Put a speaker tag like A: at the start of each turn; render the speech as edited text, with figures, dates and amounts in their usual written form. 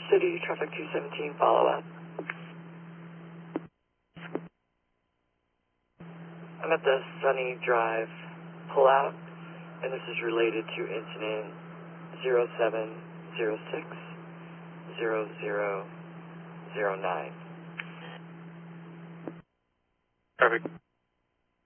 A: City, traffic 217, follow up. I'm at the Sunny Drive pullout, and this is related to incident 07060009.
B: Traffic